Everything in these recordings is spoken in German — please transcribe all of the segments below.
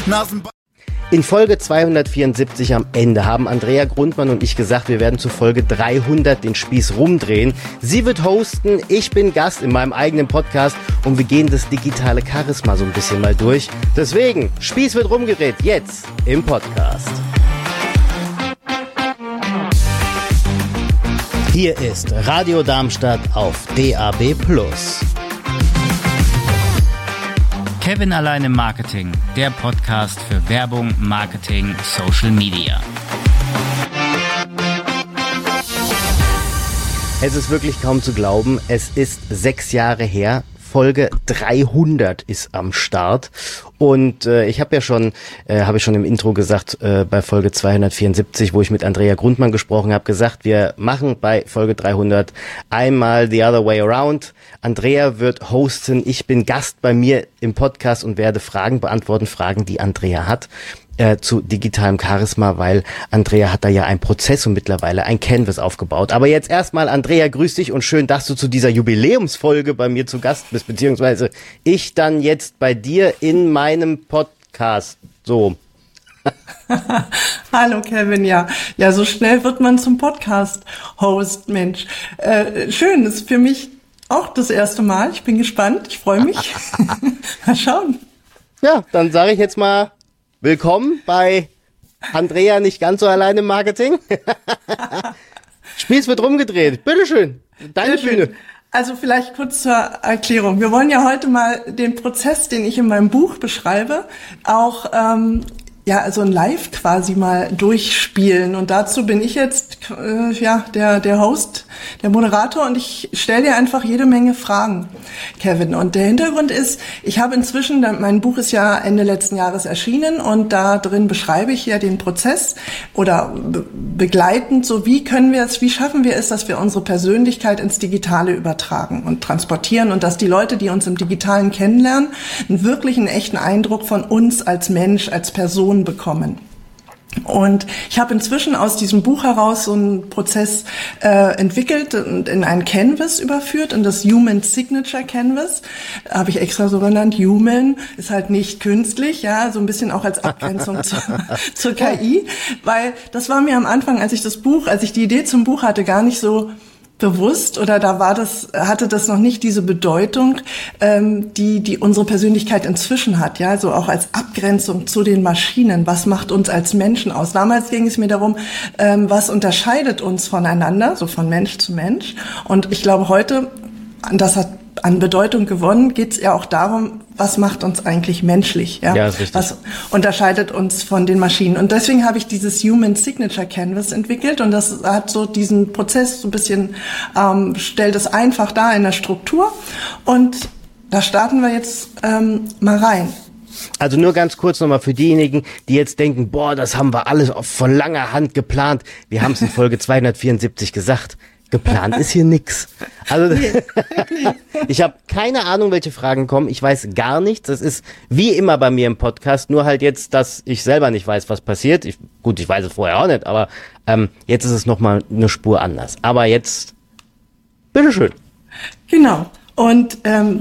In Folge 274 am Ende haben Andrea Grundmann und ich gesagt, wir werden zu Folge 300 den Spieß rumdrehen. Sie wird hosten, ich bin Gast in meinem eigenen Podcast und wir gehen das digitale Charisma so ein bisschen mal durch. Deswegen, Spieß wird rumgedreht, jetzt im Podcast. Hier ist Radio Darmstadt auf DAB+. Kevin allein im Marketing, der Podcast für Werbung, Marketing, Social Media. Es ist wirklich kaum zu glauben, es ist 6 Jahre her. Folge 300 ist am Start und ich habe ja schon, habe ich schon im Intro gesagt, bei Folge 274, wo ich mit Andrea Grundmann gesprochen habe, gesagt, wir machen bei Folge 300 einmal the other way around. Andrea wird hosten, ich bin Gast bei mir im Podcast und werde Fragen beantworten, Fragen, die Andrea hat. Zu digitalem Charisma, weil Andrea hat da ja einen Prozess und mittlerweile ein Canvas aufgebaut. Aber jetzt erstmal, Andrea, grüß dich und schön, dass du zu dieser Jubiläumsfolge bei mir zu Gast bist, beziehungsweise ich dann jetzt bei dir in meinem Podcast. So. Hallo Kevin, ja, so schnell wird man zum Podcast-Host, Mensch. Schön, ist für mich auch das erste Mal. Ich bin gespannt, ich freue mich. Mal schauen. Ja, dann sage ich jetzt mal willkommen bei Andrea nicht ganz so allein im Marketing. Spieß wird rumgedreht. Bitteschön, deine Bühne. Also vielleicht kurz zur Erklärung. Wir wollen ja heute mal den Prozess, den ich in meinem Buch beschreibe, auch also ein Live quasi mal durchspielen. Und dazu bin ich jetzt der Host, der Moderator, und ich stelle dir einfach jede Menge Fragen, Kevin. Und der Hintergrund ist, ich habe inzwischen, mein Buch ist ja Ende letzten Jahres erschienen und da drin beschreibe ich ja den Prozess oder begleitend, so wie schaffen wir es, dass wir unsere Persönlichkeit ins Digitale übertragen und transportieren und dass die Leute, die uns im Digitalen kennenlernen, einen echten Eindruck von uns als Mensch, als Person bekommen. Und ich habe inzwischen aus diesem Buch heraus so einen Prozess entwickelt und in ein Canvas überführt, in das Human Signature Canvas. Habe ich extra so genannt. Human ist halt nicht künstlich, ja, so ein bisschen auch als Abgrenzung zur KI, weil das war mir am Anfang, als ich die Idee zum Buch hatte, gar nicht so bewusst oder hatte das noch nicht diese Bedeutung, die unsere Persönlichkeit inzwischen hat, ja, so auch als Abgrenzung zu den Maschinen. Was macht uns als Menschen aus? Damals ging es mir darum, was unterscheidet uns voneinander, so von Mensch zu Mensch. Und ich glaube heute, das hat an Bedeutung gewonnen, geht es ja auch darum, was macht uns eigentlich menschlich, ja? Ja, ist richtig. Was unterscheidet uns von den Maschinen? Und deswegen habe ich dieses Human Signature Canvas entwickelt und das hat so diesen Prozess so ein bisschen, stellt es einfach dar in der Struktur und da starten wir jetzt mal rein. Also nur ganz kurz nochmal für diejenigen, die jetzt denken, das haben wir alles von langer Hand geplant. Wir haben es in Folge 274 gesagt. Geplant ist hier nix. Also ich habe keine Ahnung, welche Fragen kommen. Ich weiß gar nichts. Das ist wie immer bei mir im Podcast. Nur halt jetzt, dass ich selber nicht weiß, was passiert. Ich weiß es vorher auch nicht, aber jetzt ist es nochmal eine Spur anders. Aber jetzt, bitteschön. Genau. Und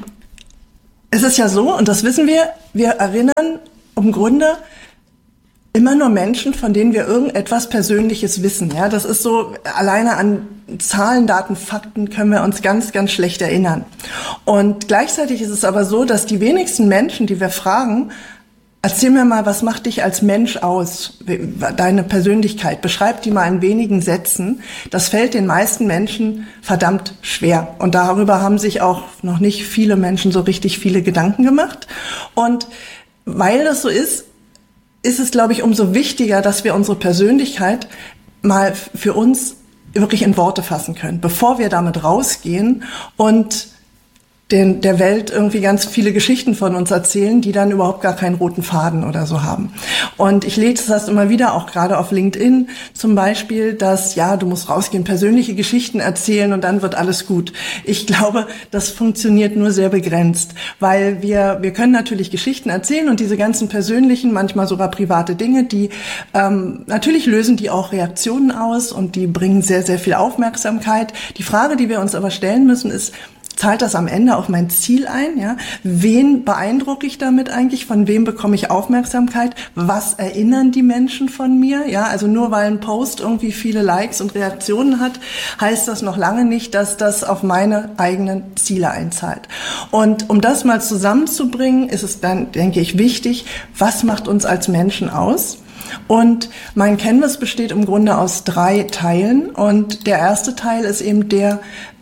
es ist ja so, und das wissen wir erinnern im Grunde immer nur Menschen, von denen wir irgendetwas Persönliches wissen. Ja, das ist so, alleine an Zahlen, Daten, Fakten können wir uns ganz, ganz schlecht erinnern. Und gleichzeitig ist es aber so, dass die wenigsten Menschen, die wir fragen, erzähl mir mal, was macht dich als Mensch aus? Deine Persönlichkeit. Beschreib die mal in wenigen Sätzen. Das fällt den meisten Menschen verdammt schwer. Und darüber haben sich auch noch nicht viele Menschen so richtig viele Gedanken gemacht. Und weil das so ist es, glaube ich, umso wichtiger, dass wir unsere Persönlichkeit mal für uns wirklich in Worte fassen können, bevor wir damit rausgehen und der Welt irgendwie ganz viele Geschichten von uns erzählen, die dann überhaupt gar keinen roten Faden oder so haben. Und ich lese das immer wieder, auch gerade auf LinkedIn zum Beispiel, dass, du musst rausgehen, persönliche Geschichten erzählen und dann wird alles gut. Ich glaube, das funktioniert nur sehr begrenzt, weil wir können natürlich Geschichten erzählen und diese ganzen persönlichen, manchmal sogar private Dinge, die natürlich lösen die auch Reaktionen aus und die bringen sehr, sehr viel Aufmerksamkeit. Die Frage, die wir uns aber stellen müssen, ist, zahlt das am Ende auf mein Ziel ein? Ja? Wen beeindrucke ich damit eigentlich? Von wem bekomme ich Aufmerksamkeit? Was erinnern die Menschen von mir? Ja, also nur weil ein Post irgendwie viele Likes und Reaktionen hat, heißt das noch lange nicht, dass das auf meine eigenen Ziele einzahlt. Und um das mal zusammenzubringen, ist es dann, denke ich, wichtig, was macht uns als Menschen aus? Und mein Canvas besteht im Grunde aus 3 Teilen. Und der erste Teil ist eben der,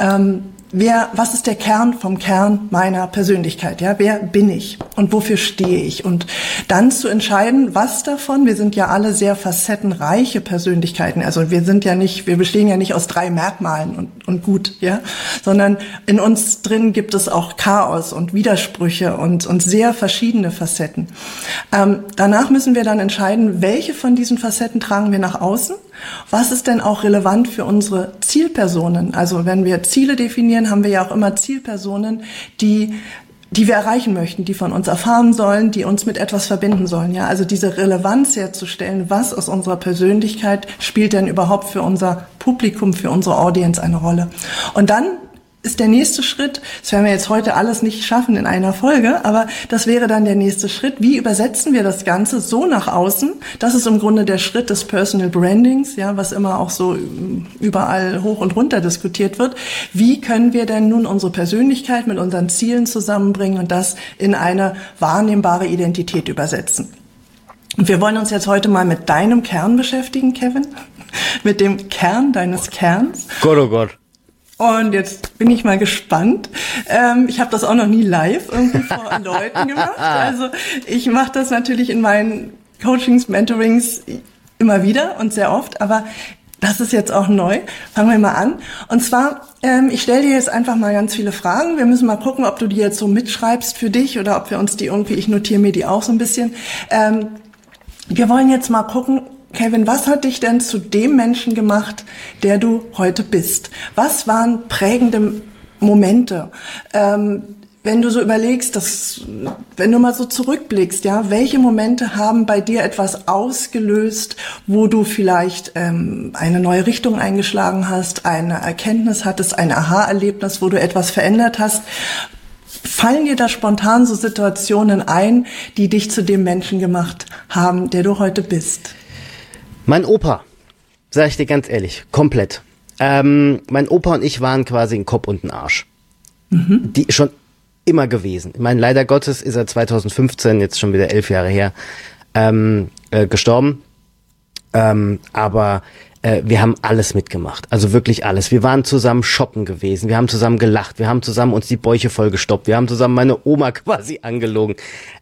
was ist der Kern vom Kern meiner Persönlichkeit? Ja, wer bin ich und wofür stehe ich? Und dann zu entscheiden, was davon, wir sind ja alle sehr facettenreiche Persönlichkeiten. Also wir bestehen ja nicht aus 3 Merkmalen und gut, ja, sondern in uns drin gibt es auch Chaos und Widersprüche und sehr verschiedene Facetten. Danach müssen wir dann entscheiden, welche von diesen Facetten tragen wir nach außen? Was ist denn auch relevant für unsere Zielpersonen? Also wenn wir Ziele definieren, haben wir ja auch immer Zielpersonen, die wir erreichen möchten, die von uns erfahren sollen, die uns mit etwas verbinden sollen. Ja, also diese Relevanz herzustellen, was aus unserer Persönlichkeit spielt denn überhaupt für unser Publikum, für unsere Audience eine Rolle? Und dann ist der nächste Schritt, das werden wir jetzt heute alles nicht schaffen in einer Folge, aber das wäre dann der nächste Schritt. Wie übersetzen wir das Ganze so nach außen? Das ist im Grunde der Schritt des Personal Brandings, ja, was immer auch so überall hoch und runter diskutiert wird. Wie können wir denn nun unsere Persönlichkeit mit unseren Zielen zusammenbringen und das in eine wahrnehmbare Identität übersetzen? Und wir wollen uns jetzt heute mal mit deinem Kern beschäftigen, Kevin, mit dem Kern deines Kerns. Gott, oh Gott. Und jetzt bin ich mal gespannt. Ich habe das auch noch nie live irgendwie vor Leuten gemacht. Also ich mache das natürlich in meinen Coachings, Mentorings immer wieder und sehr oft, aber das ist jetzt auch neu. Fangen wir mal an. Und zwar, ich stelle dir jetzt einfach mal ganz viele Fragen. Wir müssen mal gucken, ob du die jetzt so mitschreibst für dich oder ob wir uns die irgendwie, ich notiere mir die auch so ein bisschen. Wir wollen jetzt mal gucken, Kevin, was hat dich denn zu dem Menschen gemacht, der du heute bist? Was waren prägende Momente? Wenn du so überlegst, wenn du mal so zurückblickst, ja, welche Momente haben bei dir etwas ausgelöst, wo du vielleicht eine neue Richtung eingeschlagen hast, eine Erkenntnis hattest, ein Aha-Erlebnis, wo du etwas verändert hast? Fallen dir da spontan so Situationen ein, die dich zu dem Menschen gemacht haben, der du heute bist? Mein Opa, sag ich dir ganz ehrlich, komplett. Mein Opa und ich waren quasi ein Kopf und ein Arsch. Die schon immer gewesen. Ich meine, leider Gottes ist er 2015, jetzt schon wieder 11 Jahre her, gestorben. Aber wir haben alles mitgemacht, also wirklich alles. Wir waren zusammen shoppen gewesen, wir haben zusammen gelacht, wir haben zusammen uns die Bäuche vollgestopft, wir haben zusammen meine Oma quasi angelogen.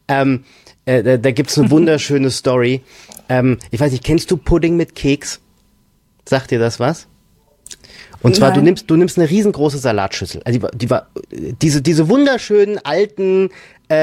Da gibt's eine wunderschöne Story. Ich weiß nicht, kennst du Pudding mit Keks? Sagt dir das was? Und zwar, du nimmst eine riesengroße Salatschüssel. Also die war diese wunderschönen alten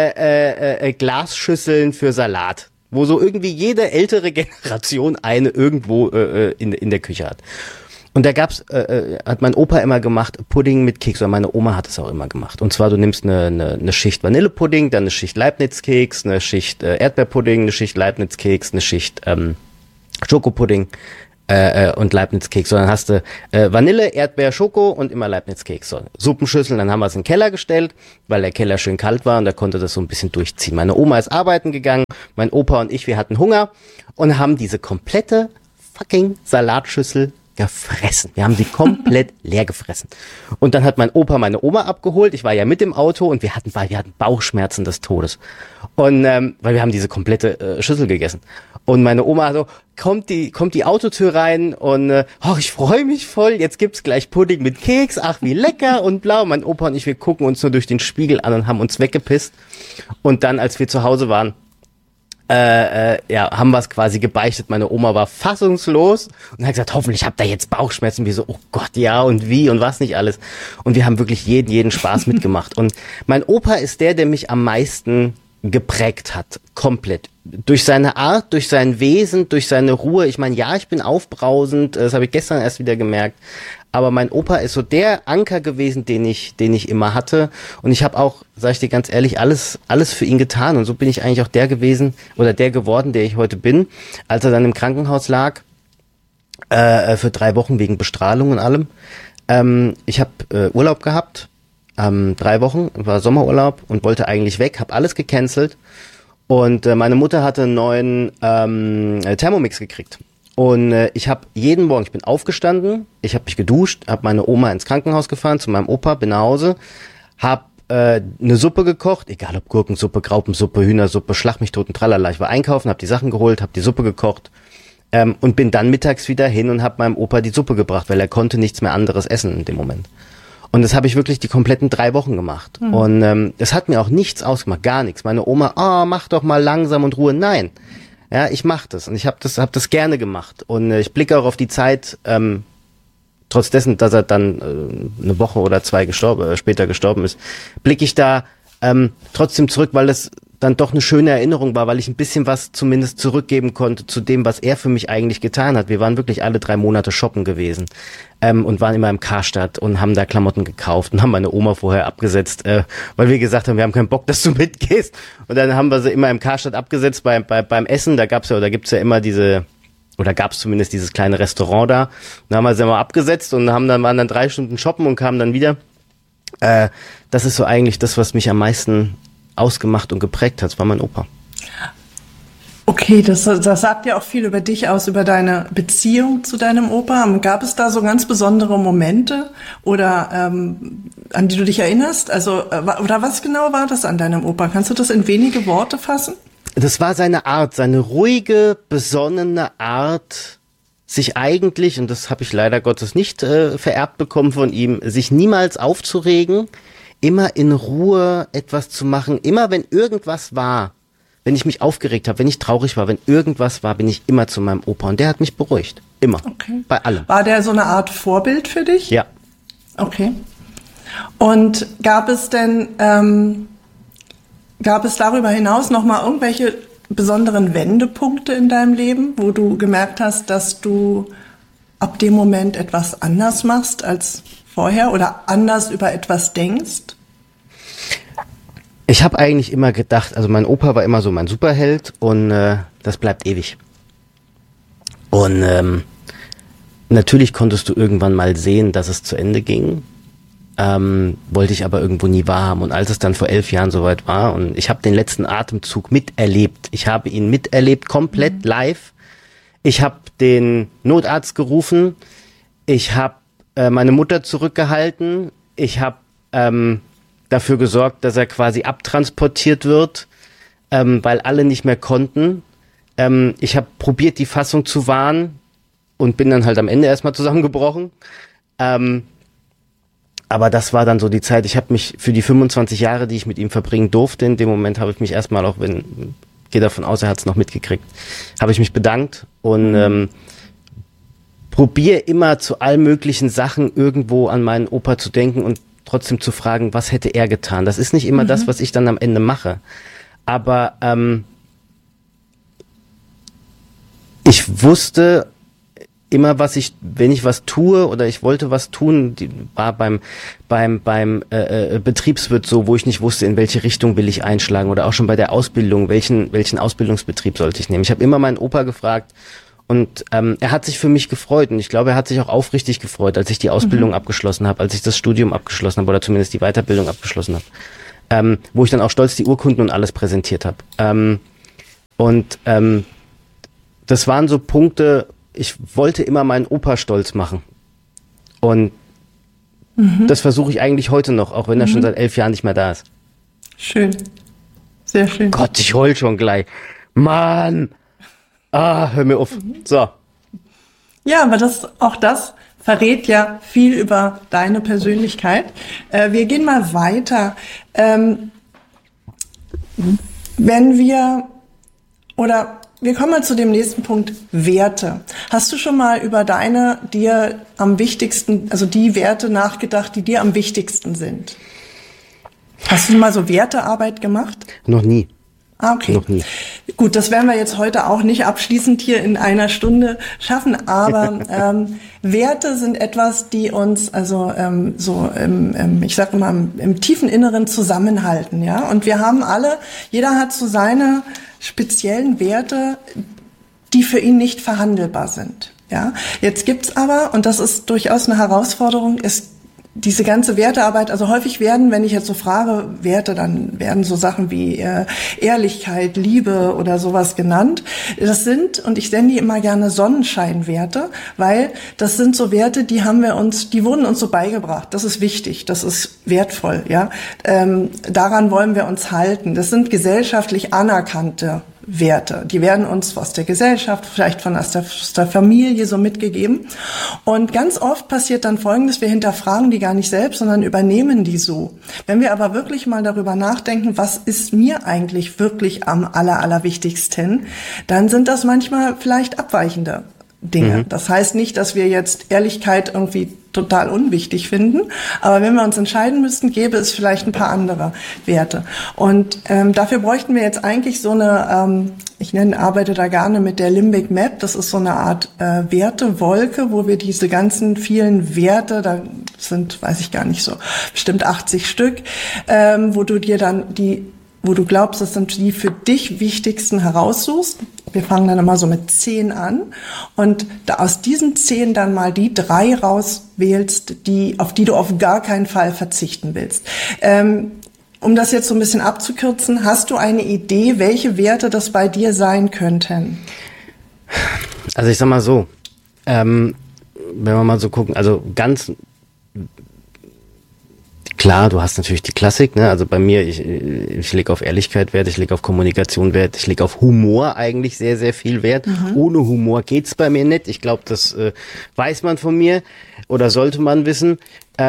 Glasschüsseln für Salat, wo so irgendwie jede ältere Generation eine irgendwo in der Küche hat. Und da hat mein Opa immer gemacht, Pudding mit Keks, oder meine Oma hat es auch immer gemacht. Und zwar, du nimmst eine Schicht Vanillepudding, dann eine Schicht Leibniz-Keks, eine Schicht Erdbeerpudding, eine Schicht Leibniz-Keks, eine Schicht Schokopudding und Leibniz-Keks. So, dann hast du Vanille, Erdbeer, Schoko und immer Leibniz-Keks. So, Suppenschüssel, dann haben wir es in den Keller gestellt, weil der Keller schön kalt war und da konnte das so ein bisschen durchziehen. Meine Oma ist arbeiten gegangen, mein Opa und ich, wir hatten Hunger und haben diese komplette fucking Salatschüssel gefressen. Wir haben sie komplett leer gefressen. Und dann hat mein Opa meine Oma abgeholt. Ich war ja mit im Auto und wir hatten Bauchschmerzen des Todes. Und weil wir haben diese komplette Schüssel gegessen. Und meine Oma so, kommt die Autotür rein und ich freue mich voll, jetzt gibt's gleich Pudding mit Keks, ach wie lecker und blau. Mein Opa und ich, wir gucken uns nur durch den Spiegel an und haben uns weggepisst. Und dann, als wir zu Hause waren, haben wir es quasi gebeichtet. Meine Oma war fassungslos und hat gesagt, hoffentlich habt ihr jetzt Bauchschmerzen. Wir so, oh Gott, ja und wie und was nicht alles. Und wir haben wirklich jeden Spaß mitgemacht. Und mein Opa ist der mich am meisten geprägt hat, komplett. Durch seine Art, durch sein Wesen, durch seine Ruhe. Ich meine, ja, ich bin aufbrausend, das habe ich gestern erst wieder gemerkt. Aber mein Opa ist so der Anker gewesen, den ich immer hatte. Und ich habe auch, sage ich dir ganz ehrlich, alles für ihn getan. Und so bin ich eigentlich auch der gewesen oder der geworden, der ich heute bin. Als er dann im Krankenhaus lag, für 3 Wochen wegen Bestrahlung und allem. Ich habe Urlaub gehabt 3 Wochen, war Sommerurlaub und wollte eigentlich weg, habe alles gecancelt. Und meine Mutter hatte einen neuen Thermomix gekriegt. Und ich habe jeden Morgen, ich bin aufgestanden, ich habe mich geduscht, habe meine Oma ins Krankenhaus gefahren, zu meinem Opa, bin nach Hause, habe eine Suppe gekocht, egal ob Gurkensuppe, Graupensuppe, Hühnersuppe, Schlag mich tot und tralala. Ich war einkaufen, habe die Sachen geholt, habe die Suppe gekocht und bin dann mittags wieder hin und habe meinem Opa die Suppe gebracht, weil er konnte nichts mehr anderes essen in dem Moment. Und das habe ich wirklich die kompletten 3 Wochen gemacht. Mhm. Und es hat mir auch nichts ausgemacht, gar nichts. Meine Oma, mach doch mal langsam und Ruhe. Nein, ja, ich mach das und ich habe das gerne gemacht. Und ich blicke auch auf die Zeit, trotz dessen, dass er dann eine Woche oder 2 später gestorben ist, blicke ich da trotzdem zurück, weil es dann doch eine schöne Erinnerung war, weil ich ein bisschen was zumindest zurückgeben konnte zu dem, was er für mich eigentlich getan hat. Wir waren wirklich alle 3 Monate shoppen gewesen und waren immer im Karstadt und haben da Klamotten gekauft und haben meine Oma vorher abgesetzt, weil wir gesagt haben, wir haben keinen Bock, dass du mitgehst. Und dann haben wir sie immer im Karstadt abgesetzt beim Essen. Da gibt's ja immer gab es zumindest dieses kleine Restaurant da. Da haben wir sie immer abgesetzt und waren dann 3 Stunden shoppen und kamen dann wieder. Das ist so eigentlich das, was mich am meisten ausgemacht und geprägt hat. Das war mein Opa. Okay, das sagt ja auch viel über dich aus, über deine Beziehung zu deinem Opa. Gab es da so ganz besondere Momente oder an die du dich erinnerst? Also oder was genau war das an deinem Opa? Kannst du das in wenige Worte fassen? Das war seine Art, seine ruhige, besonnene Art, sich eigentlich, und das habe ich leider Gottes nicht vererbt bekommen von ihm, sich niemals aufzuregen, immer in Ruhe etwas zu machen, immer wenn irgendwas war, wenn ich mich aufgeregt habe, wenn ich traurig war, wenn irgendwas war, bin ich immer zu meinem Opa und der hat mich beruhigt, immer, okay. Bei allem. War der so eine Art Vorbild für dich? Ja. Okay. Und gab es darüber hinaus nochmal irgendwelche besonderen Wendepunkte in deinem Leben, wo du gemerkt hast, dass du ab dem Moment etwas anders machst als vorher oder anders über etwas denkst? Ich habe eigentlich immer gedacht, also mein Opa war immer so mein Superheld und das bleibt ewig. Und natürlich konntest du irgendwann mal sehen, dass es zu Ende ging. Wollte ich aber irgendwo nie wahrhaben. Und als es dann vor 11 Jahren soweit war und ich habe den letzten Atemzug miterlebt. Ich habe ihn miterlebt, komplett live. Ich habe den Notarzt gerufen. Ich habe meine Mutter zurückgehalten. Ich habe dafür gesorgt, dass er quasi abtransportiert wird, weil alle nicht mehr konnten. Ich habe probiert, die Fassung zu wahren und bin dann halt am Ende erstmal zusammengebrochen. Aber das war dann so die Zeit, ich habe mich für die 25 Jahre, die ich mit ihm verbringen durfte, in dem Moment habe ich mich erstmal, auch wenn, gehe davon aus, er hat es noch mitgekriegt, habe ich mich bedankt und probiere immer zu allen möglichen Sachen irgendwo an meinen Opa zu denken und trotzdem zu fragen, was hätte er getan. Das ist nicht immer das, was ich dann am Ende mache. Aber ich wusste immer, wenn ich was tue oder ich wollte was tun, war beim Betriebswirt so, wo ich nicht wusste, in welche Richtung will ich einschlagen oder auch schon bei der Ausbildung, welchen Ausbildungsbetrieb sollte ich nehmen. Ich habe immer meinen Opa gefragt und er hat sich für mich gefreut und ich glaube, er hat sich auch aufrichtig gefreut, als ich die Ausbildung abgeschlossen habe, als ich das Studium abgeschlossen habe oder zumindest die Weiterbildung abgeschlossen habe, wo ich dann auch stolz die Urkunden und alles präsentiert habe. Das waren so Punkte, ich wollte immer meinen Opa stolz machen. Und das versuche ich eigentlich heute noch, auch wenn er schon seit 11 Jahren nicht mehr da ist. Schön. Sehr schön. Gott, ich heul schon gleich. Mann! Hör mir auf. So. Ja, aber das verrät ja viel über deine Persönlichkeit. Wir gehen mal weiter. Wir kommen mal zu dem nächsten Punkt, Werte. Hast du schon mal über dir am wichtigsten, also die Werte nachgedacht, die dir am wichtigsten sind? Hast du mal so Wertearbeit gemacht? Noch nie. Okay. Noch nie. Gut, das werden wir jetzt heute auch nicht abschließend hier in einer Stunde schaffen, aber Werte sind etwas, die uns also ich sage immer, im tiefen Inneren zusammenhalten, ja. Und wir haben jeder hat so seine speziellen Werte, die für ihn nicht verhandelbar sind, ja. Jetzt gibt's aber, und das ist durchaus eine Herausforderung, diese ganze Wertearbeit, also häufig werden, wenn ich jetzt so frage, Werte, dann werden so Sachen wie Ehrlichkeit, Liebe oder sowas genannt. Das sind, und ich nenne die immer gerne Sonnenscheinwerte, weil das sind so Werte, die wurden uns so beigebracht. Das ist wichtig, das ist wertvoll, ja. Daran wollen wir uns halten. Das sind gesellschaftlich anerkannte Werte. Die werden uns aus der Gesellschaft, vielleicht aus der Familie so mitgegeben. Und ganz oft passiert dann Folgendes: Wir hinterfragen die gar nicht selbst, sondern übernehmen die so. Wenn wir aber wirklich mal darüber nachdenken, was ist mir eigentlich wirklich am allerwichtigsten, dann sind das manchmal vielleicht abweichende Dinge. Das heißt nicht, dass wir jetzt Ehrlichkeit irgendwie total unwichtig finden, aber wenn wir uns entscheiden müssten, gäbe es vielleicht ein paar andere Werte. Und dafür bräuchten wir jetzt eigentlich so eine, arbeite da gerne mit der Limbic Map, das ist so eine Art Wertewolke, wo wir diese ganzen vielen Werte, da sind, weiß ich gar nicht so, bestimmt 80 Stück, wo du dir dann wo du glaubst, das sind die für dich wichtigsten heraussuchst. Wir fangen dann immer so mit 10 an und aus diesen 10 dann mal die 3 rauswählst, auf die du auf gar keinen Fall verzichten willst. Um das jetzt so ein bisschen abzukürzen, hast du eine Idee, welche Werte das bei dir sein könnten? Also ich sag mal so, wenn wir mal so gucken, also ganz klar, du hast natürlich die Klassik, ne? Also bei mir, ich lege auf Ehrlichkeit Wert, ich lege auf Kommunikation Wert, ich lege auf Humor eigentlich sehr, sehr viel Wert. Ohne Humor geht's bei mir nicht. Ich glaube, das weiß man von mir oder sollte man wissen.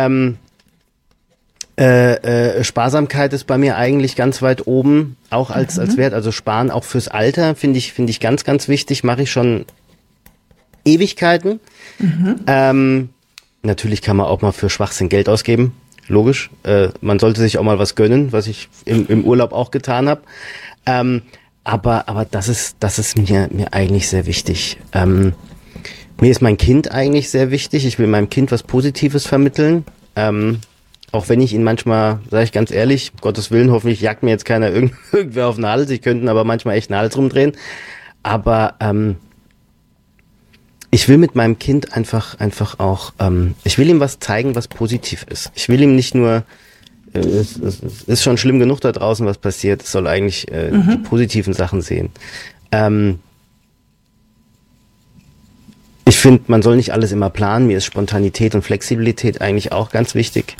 Sparsamkeit ist bei mir eigentlich ganz weit oben, auch als Wert. Also Sparen auch fürs Alter finde ich ganz, ganz wichtig. Mache ich schon Ewigkeiten. Natürlich kann man auch mal für Schwachsinn Geld ausgeben. Logisch. Man sollte sich auch mal was gönnen, was ich im Urlaub auch getan habe. Aber das ist mir eigentlich sehr wichtig. Mir ist mein Kind eigentlich sehr wichtig. Ich will meinem Kind was Positives vermitteln. Auch wenn ich ihn manchmal, sage ich ganz ehrlich, um Gottes Willen, hoffentlich jagt mir jetzt keiner irgendwer auf den Hals. Ich könnte aber manchmal echt einen Hals rumdrehen. Aber ich will mit meinem Kind einfach auch, ich will ihm was zeigen, was positiv ist. Ich will ihm nicht nur, es ist schon schlimm genug da draußen, was passiert. Es soll eigentlich die positiven Sachen sehen. Ich finde, man soll nicht alles immer planen. Mir ist Spontanität und Flexibilität eigentlich auch ganz wichtig.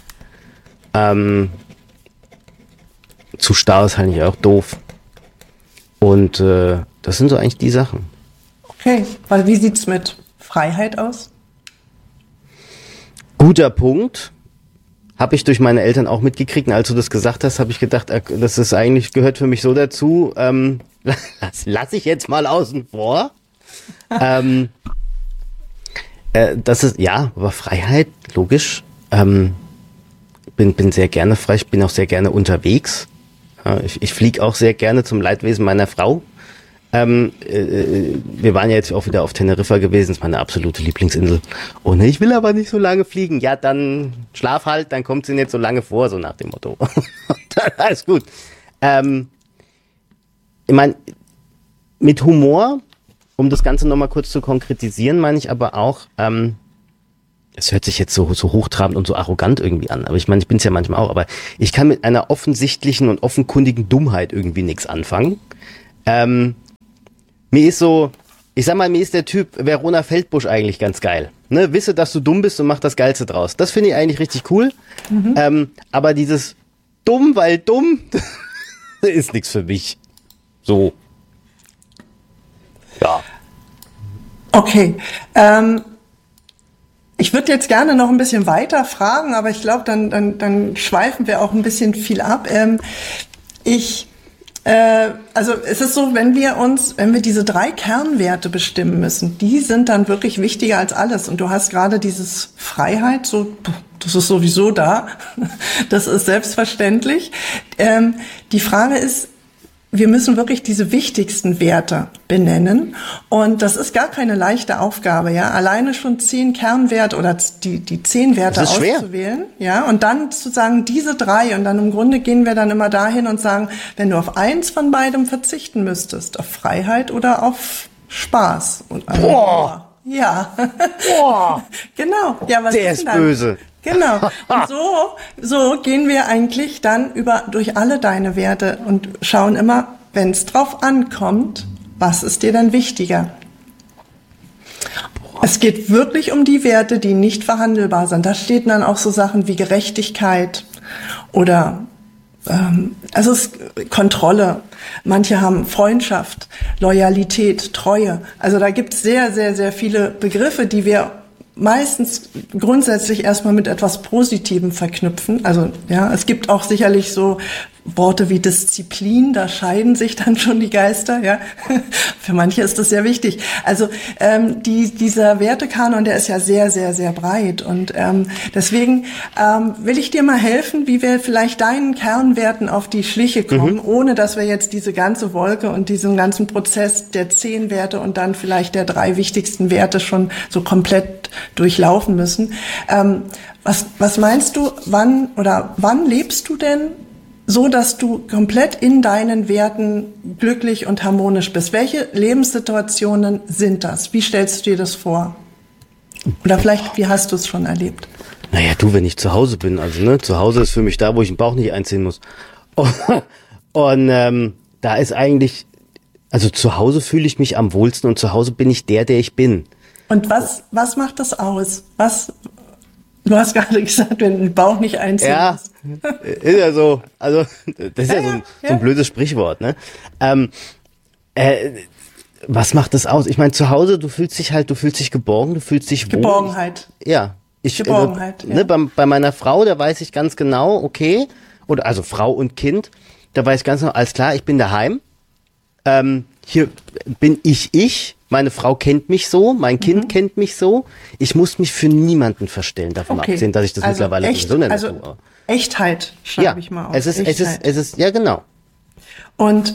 Zu starr ist halt nicht auch doof. Und das sind so eigentlich die Sachen. Okay, weil wie sieht's mit Freiheit aus? Guter Punkt. Habe ich durch meine Eltern auch mitgekriegt. Und als du das gesagt hast, habe ich gedacht, das ist eigentlich, gehört für mich so dazu. Lass ich jetzt mal außen vor. Das ist, ja, aber Freiheit, logisch. Bin sehr gerne frei. Ich bin auch sehr gerne unterwegs. Ich fliege auch sehr gerne zum Leidwesen meiner Frau. Wir waren ja jetzt auch wieder auf Teneriffa gewesen, das ist meine absolute Lieblingsinsel. Und ich will aber nicht so lange fliegen. Ja, dann schlaf halt, dann kommt sie nicht so lange vor, so nach dem Motto. Dann alles gut. Ich meine, mit Humor, um das Ganze nochmal kurz zu konkretisieren, meine ich aber auch, es hört sich jetzt so hochtrabend und so arrogant irgendwie an, aber ich meine, ich bin es ja manchmal auch, aber ich kann mit einer offensichtlichen und offenkundigen Dummheit irgendwie nichts anfangen. Mir ist so, ich sag mal, mir ist der Typ Verona Feldbusch eigentlich ganz geil. Ne? Wisse, dass du dumm bist und mach das Geilste draus. Das finde ich eigentlich richtig cool. Aber dieses dumm, weil dumm, ist nichts für mich. So. Ja. Okay. Ich würde jetzt gerne noch ein bisschen weiter fragen, aber ich glaube, dann schweifen wir auch ein bisschen viel ab. Also es ist so, wenn wir diese 3 Kernwerte bestimmen müssen, die sind dann wirklich wichtiger als alles. Und du hast gerade dieses Freiheit, so, das ist sowieso da, das ist selbstverständlich. Die Frage ist, wir müssen wirklich diese wichtigsten Werte benennen. Und das ist gar keine leichte Aufgabe, ja. Alleine schon 10 Kernwerte oder die 10 Werte auszuwählen, ja. Und dann zu sagen, diese 3. Und dann im Grunde gehen wir dann immer dahin und sagen, wenn du auf eins von beidem verzichten müsstest, auf Freiheit oder auf Spaß. Und Boah! Ja. Boah! Genau. Ja, was der ist böse. Genau. Und so gehen wir eigentlich dann durch alle deine Werte und schauen immer, wenn es drauf ankommt, was ist dir dann wichtiger? Es geht wirklich um die Werte, die nicht verhandelbar sind. Da stehen dann auch so Sachen wie Gerechtigkeit oder Kontrolle. Manche haben Freundschaft, Loyalität, Treue. Also da gibt es sehr, sehr, sehr viele Begriffe, die wir meistens grundsätzlich erstmal mit etwas Positivem verknüpfen. Also ja, es gibt auch sicherlich so Worte wie Disziplin, da scheiden sich dann schon die Geister, ja. Für manche ist das sehr wichtig. Also dieser Wertekanon, der ist ja sehr, sehr, sehr breit und deswegen will ich dir mal helfen, wie wir vielleicht deinen Kernwerten auf die Schliche kommen, ohne dass wir jetzt diese ganze Wolke und diesen ganzen Prozess der 10 Werte und dann vielleicht der 3 wichtigsten Werte schon so komplett durchlaufen müssen. Was meinst du, wann lebst du denn so, dass du komplett in deinen Werten glücklich und harmonisch bist? Welche Lebenssituationen sind das? Wie stellst du dir das vor? Oder vielleicht, wie hast du es schon erlebt? Naja, wenn ich zu Hause bin, zu Hause ist für mich da, wo ich den Bauch nicht einziehen muss. Und da ist eigentlich, also zu Hause fühle ich mich am wohlsten und zu Hause bin ich der ich bin. Und was macht das aus? Du hast gerade gesagt, wenn du den Bauch nicht einziehen musst. Ist ja so. Also, das ist so ein blödes Sprichwort, ne? Was macht das aus? Ich meine, zu Hause, du fühlst dich geborgen, du fühlst dich wohl. Geborgenheit. Geborgenheit. Ne, bei meiner Frau, da weiß ich ganz genau, okay, also Frau und Kind, da weiß ich ganz genau, alles klar, ich bin daheim. Hier bin ich. Meine Frau kennt mich so, mein Kind kennt mich so. Ich muss mich für niemanden verstellen, davon abgesehen, dass ich das mittlerweile sowieso nenne. Also Echtheit schreibe ich mal auf. Es ist, ja genau. Und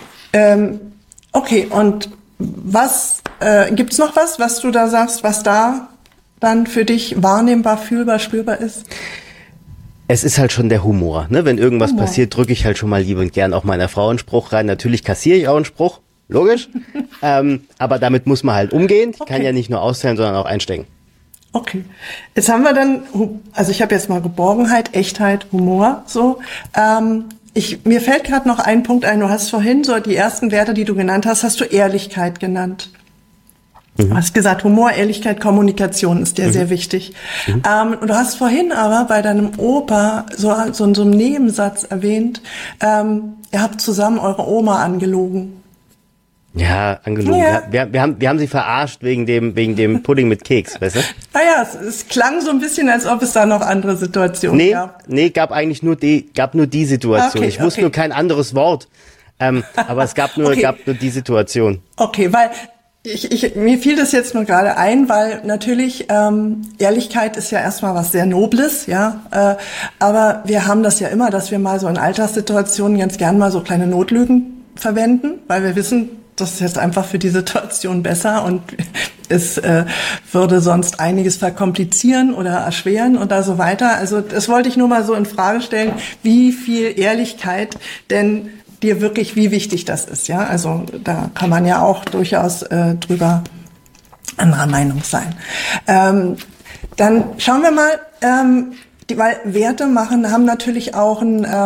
okay, und was gibt's noch was du da sagst, was da dann für dich wahrnehmbar, fühlbar, spürbar ist? Es ist halt schon der Humor, ne? Wenn irgendwas passiert, drücke ich halt schon mal lieb und gern auch meiner Frau einen Spruch rein. Natürlich kassiere ich auch einen Spruch. Logisch. Aber damit muss man halt umgehen. Ich kann ja nicht nur austeilen, sondern auch einstecken. Okay. Jetzt haben wir dann, also ich habe jetzt mal Geborgenheit, Echtheit, Humor, so. Mir fällt gerade noch ein Punkt ein. Du hast vorhin so die ersten Werte, die du genannt hast du Ehrlichkeit genannt. Du hast gesagt, Humor, Ehrlichkeit, Kommunikation ist dir sehr wichtig. Und du hast vorhin aber bei deinem Opa so einem Nebensatz erwähnt, ihr habt zusammen eure Oma angelogen. Ja, angelogen. Ja. Wir haben sie verarscht wegen dem Pudding mit Keks, weißt du? Naja, es klang so ein bisschen, als ob es da noch andere Situationen gab. Nee, gab nur die Situation. Ich wusste nur kein anderes Wort. Aber es gab nur die Situation. Okay, weil mir fiel das jetzt nur gerade ein, weil natürlich Ehrlichkeit ist ja erstmal was sehr Nobles, ja. Aber wir haben das ja immer, dass wir mal so in Alltagssituationen ganz gern mal so kleine Notlügen verwenden, weil wir wissen, das ist jetzt einfach für die Situation besser und es würde sonst einiges verkomplizieren oder erschweren oder so weiter. Also das wollte ich nur mal so in Frage stellen, wie viel Ehrlichkeit denn dir wirklich, wie wichtig das ist. Ja, also da kann man ja auch durchaus drüber anderer Meinung sein. Dann schauen wir mal, weil Werte haben natürlich auch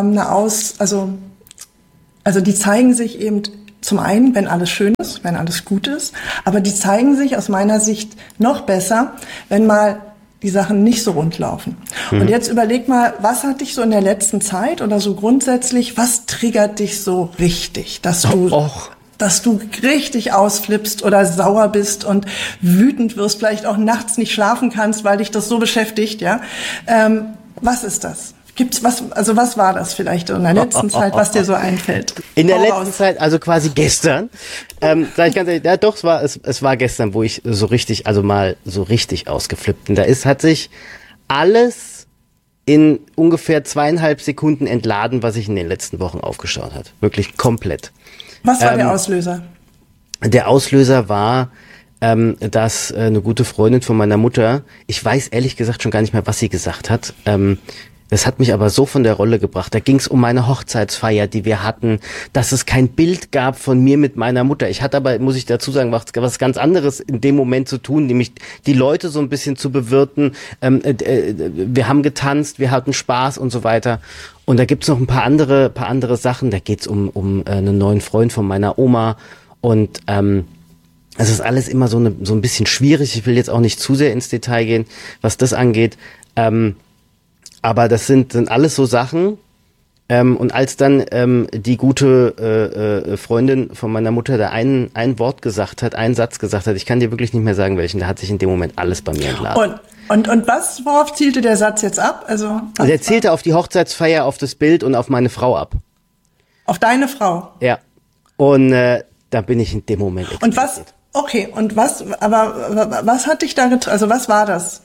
also die zeigen sich eben zum einen, wenn alles schön ist, wenn alles gut ist, aber die zeigen sich aus meiner Sicht noch besser, wenn mal die Sachen nicht so rund laufen. Und jetzt überleg mal, was hat dich so in der letzten Zeit oder so grundsätzlich, was triggert dich so richtig, dass du richtig ausflippst oder sauer bist und wütend wirst, vielleicht auch nachts nicht schlafen kannst, weil dich das so beschäftigt, ja? Was ist das? Gibt's was war das vielleicht in der letzten Zeit, was dir so einfällt? In der letzten Zeit, also quasi gestern, sag ich ganz ehrlich, ja doch, es war gestern, wo ich so richtig, also mal so richtig ausgeflippt bin. Hat sich alles in ungefähr 2,5 Sekunden entladen, was ich in den letzten Wochen aufgeschaut hat. Wirklich komplett. Was war der Auslöser? Der Auslöser war, dass eine gute Freundin von meiner Mutter, ich weiß ehrlich gesagt schon gar nicht mehr, was sie gesagt hat, Das hat mich aber so von der Rolle gebracht. Da ging es um meine Hochzeitsfeier, die wir hatten, dass es kein Bild gab von mir mit meiner Mutter. Ich hatte aber, muss ich dazu sagen, was ganz anderes in dem Moment zu tun, nämlich die Leute so ein bisschen zu bewirten. Wir haben getanzt, wir hatten Spaß und so weiter. Und da gibt's noch ein paar andere Sachen. Da geht's um einen neuen Freund von meiner Oma. Und es ist alles immer so ein bisschen schwierig. Ich will jetzt auch nicht zu sehr ins Detail gehen, was das angeht. Aber das sind alles so Sachen. Und als dann die gute Freundin von meiner Mutter da ein Wort gesagt hat, einen Satz gesagt hat, ich kann dir wirklich nicht mehr sagen, welchen, da hat sich in dem Moment alles bei mir entladen. Und worauf zielte der Satz jetzt ab? Also der zielte auf die Hochzeitsfeier, auf das Bild und auf meine Frau ab. Auf deine Frau? Ja. Und da bin ich in dem Moment explodiert. Und was? Okay, und was hat dich da also was war das?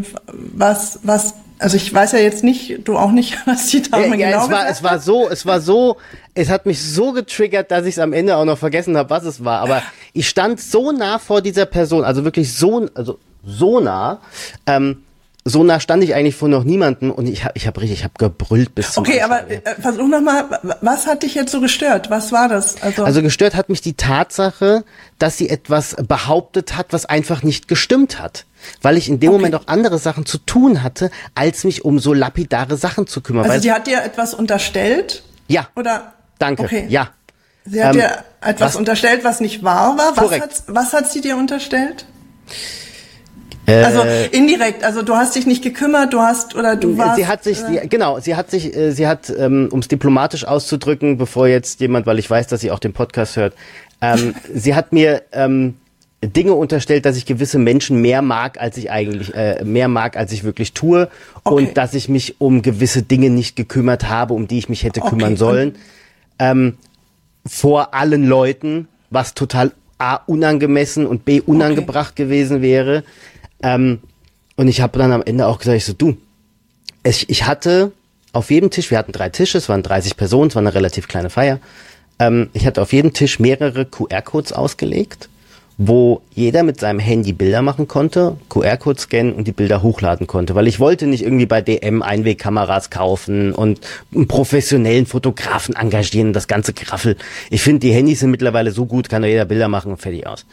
Also ich weiß ja jetzt nicht, du auch nicht, was die Dame genau gesagt hat. Es hat mich so getriggert, dass ich es am Ende auch noch vergessen habe, was es war. Aber ich stand so nah vor dieser Person, also wirklich so nah. So nah stand ich eigentlich vor noch niemandem und ich hab gebrüllt bis zum Okay, aber versuch nochmal, was hat dich jetzt so gestört? Was war das? Also gestört hat mich die Tatsache, dass sie etwas behauptet hat, was einfach nicht gestimmt hat. Weil ich in dem Moment auch andere Sachen zu tun hatte, als mich um so lapidare Sachen zu kümmern. Also sie hat dir etwas unterstellt? Ja. Oder? Danke. Okay. Ja. Sie hat dir etwas unterstellt, was nicht wahr war? Korrekt. Was hat sie dir unterstellt? Also indirekt, also du hast dich nicht gekümmert, du warst. Sie hat, um es diplomatisch auszudrücken, bevor jetzt jemand, weil ich weiß, dass sie auch den Podcast hört, sie hat mir Dinge unterstellt, dass ich gewisse Menschen mehr mag, als ich wirklich tue, und dass ich mich um gewisse Dinge nicht gekümmert habe, um die ich mich hätte kümmern sollen, vor allen Leuten, was total A, unangemessen und B, unangebracht gewesen wäre. Und ich habe dann am Ende auch gesagt, ich hatte auf jedem Tisch, wir hatten 3 Tische, es waren 30 Personen, es war eine relativ kleine Feier, ich hatte auf jedem Tisch mehrere QR-Codes ausgelegt, wo jeder mit seinem Handy Bilder machen konnte, QR-Code scannen und die Bilder hochladen konnte, weil ich wollte nicht irgendwie bei DM Einwegkameras kaufen und einen professionellen Fotografen engagieren, das ganze Graffel. Ich finde, die Handys sind mittlerweile so gut, kann doch jeder Bilder machen und fertig aus.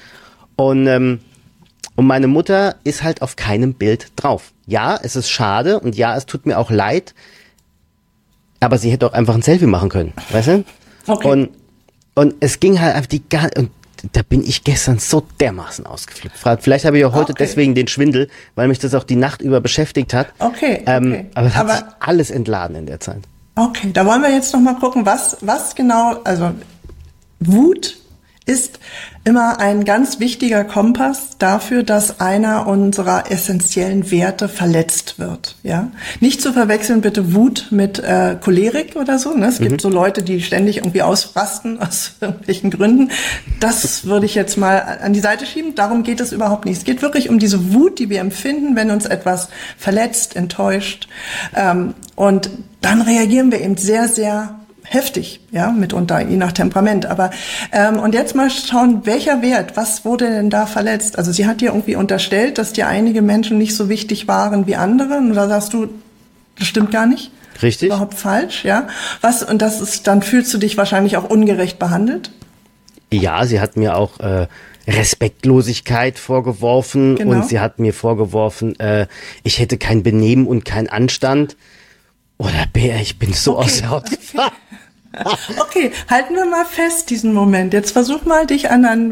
Und meine Mutter ist halt auf keinem Bild drauf. Ja, es ist schade und ja, es tut mir auch leid, aber sie hätte auch einfach ein Selfie machen können, weißt du? Okay. Und es ging halt einfach und da bin ich gestern so dermaßen ausgeflippt. Vielleicht habe ich auch heute deswegen den Schwindel, weil mich das auch die Nacht über beschäftigt hat. Okay. Aber es hat sich alles entladen in der Zeit. Okay, da wollen wir jetzt noch mal gucken, was genau, also Wut ist immer ein ganz wichtiger Kompass dafür, dass einer unserer essentiellen Werte verletzt wird. Ja, nicht zu verwechseln bitte Wut mit Cholerik oder so. Ne? Es gibt so Leute, die ständig irgendwie ausrasten aus irgendwelchen Gründen. Das würde ich jetzt mal an die Seite schieben. Darum geht es überhaupt nicht. Es geht wirklich um diese Wut, die wir empfinden, wenn uns etwas verletzt, enttäuscht. Und dann reagieren wir eben sehr, sehr heftig, ja, mitunter, je nach Temperament. Aber und jetzt mal schauen, welcher Wert, was wurde denn da verletzt? Also sie hat dir irgendwie unterstellt, dass dir einige Menschen nicht so wichtig waren wie andere. Und da sagst du, das stimmt gar nicht. Richtig. Überhaupt falsch, ja. Und dann fühlst du dich wahrscheinlich auch ungerecht behandelt? Ja, sie hat mir auch Respektlosigkeit vorgeworfen, und sie hat mir vorgeworfen, ich hätte kein Benehmen und keinen Anstand. Oder Bär, ich bin so aus der Haut gefahren. Okay, halten wir mal fest diesen Moment. Jetzt versuch mal, dich an